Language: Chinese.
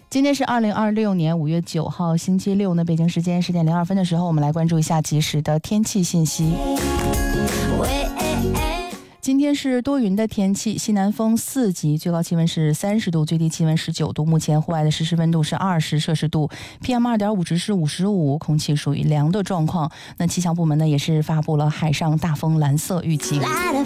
今天是2026年5月9号星期六呢，北京时间10点02分的时候，我们来关注一下即时的天气信息。今天是多云的天气，西南风4级，最高气温是30度，最低气温19度。目前户外的实时温度是20摄氏度 ，PM2.5 值是55，空气属于凉的状况。那气象部门呢也是发布了海上大风蓝色预警。